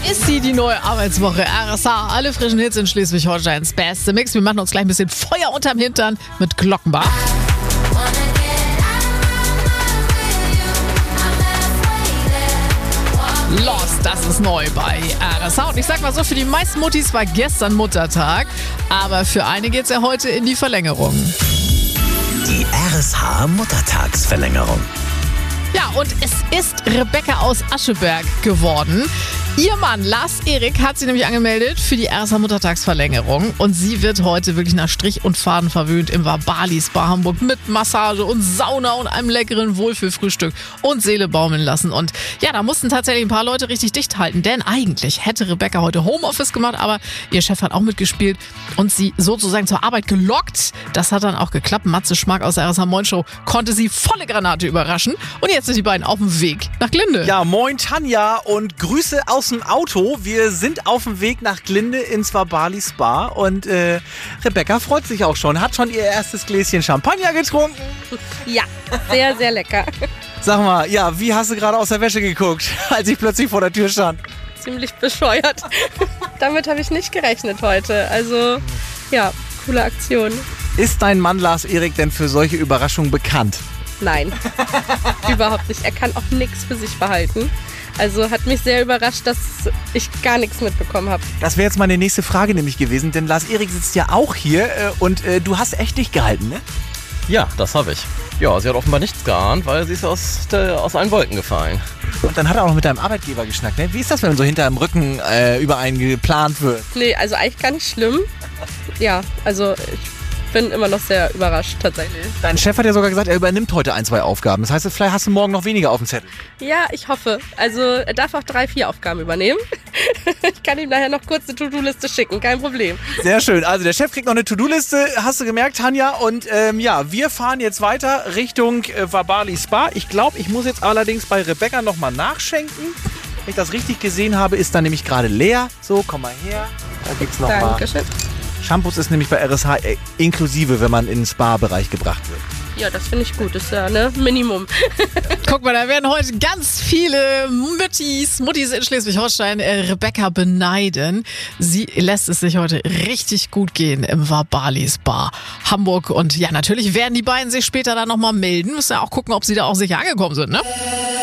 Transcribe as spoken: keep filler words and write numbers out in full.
ist sie, die neue Arbeitswoche. R S H, alle frischen Hits in Schleswig-Holsteins beste Mix. Wir machen uns gleich ein bisschen Feuer unterm Hintern mit Glockenbach. Lost, das ist neu bei R S H. Und ich sag mal so, für die meisten Muttis war gestern Muttertag. Aber für eine geht's ja heute in die Verlängerung. Die R S H Muttertagsverlängerung. Ja, und es ist Rebecca aus Ascheberg geworden. Ihr Mann Lars Erik hat sie nämlich angemeldet für die R S H Muttertagsverlängerung. Und sie wird heute wirklich nach Strich und Faden verwöhnt im Vabali Spa Hamburg mit Massage und Sauna und einem leckeren Wohlfühlfrühstück und Seele baumeln lassen. Und ja, da mussten tatsächlich ein paar Leute richtig dicht halten. Denn eigentlich hätte Rebecca heute Homeoffice gemacht, aber ihr Chef hat auch mitgespielt und sie sozusagen zur Arbeit gelockt. Das hat dann auch geklappt. Matze Schmack aus der R S H Moin Show konnte sie volle Granate überraschen. Und jetzt sind die beiden auf dem Weg nach Glinde. Ja, moin Tanja und Grüße aus dem Auto. Wir sind auf dem Weg nach Glinde ins Vabali Spa und äh, Rebecca freut sich auch schon, hat schon ihr erstes Gläschen Champagner getrunken. Ja, sehr, sehr lecker. Sag mal, ja, wie hast du gerade aus der Wäsche geguckt, als ich plötzlich vor der Tür stand? Ziemlich bescheuert. Damit habe ich nicht gerechnet heute. Also, ja, coole Aktion. Ist dein Mann Lars Erik denn für solche Überraschungen bekannt? Nein, überhaupt nicht. Er kann auch nichts für sich behalten. Also hat mich sehr überrascht, dass ich gar nichts mitbekommen habe. Das wäre jetzt meine nächste Frage nämlich gewesen, denn Lars Erik sitzt ja auch hier äh, und äh, du hast echt dicht gehalten, ne? Ja, das habe ich. Ja, sie hat offenbar nichts geahnt, weil sie ist aus, der, aus allen Wolken gefallen. Und dann hat er auch noch mit deinem Arbeitgeber geschnackt, ne? Wie ist das, wenn so hinter dem Rücken äh, über einen geplant wird? Nee, also eigentlich gar nicht schlimm. Ja, also ich bin immer noch sehr überrascht tatsächlich. Dein Chef hat ja sogar gesagt, er übernimmt heute ein, zwei Aufgaben. Das heißt, vielleicht hast du morgen noch weniger auf dem Zettel. Ja, ich hoffe. Also er darf auch drei, vier Aufgaben übernehmen. Ich kann ihm nachher noch kurz eine To-Do-Liste schicken, kein Problem. Sehr schön. Also der Chef kriegt noch eine To-Do-Liste, hast du gemerkt, Tanja. Und ähm, ja, wir fahren jetzt weiter Richtung äh, Vabali Spa. Ich glaube, ich muss jetzt allerdings bei Rebecca nochmal nachschenken. Wenn ich das richtig gesehen habe, ist da nämlich gerade leer. So, komm mal her. Da gibt's noch mal. Dankeschön. Shampoos ist nämlich bei R S H inklusive, wenn man in den Spa-Bereich gebracht wird. Ja, das finde ich gut. Das ist ja ne Minimum. Guck mal, da werden heute ganz viele Müttis, Muttis in Schleswig-Holstein äh, Rebecca beneiden. Sie lässt es sich heute richtig gut gehen im Vabali Spa Hamburg. Und ja, natürlich werden die beiden sich später dann nochmal melden. Müssen ja auch gucken, ob sie da auch sicher angekommen sind, ne?